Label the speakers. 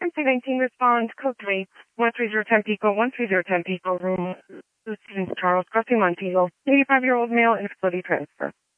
Speaker 1: MC19 respond, code 3, 130 Tampico, 130 Tampico, room, student Charles, Crossing Montego, 85-year-old male, infertility transfer.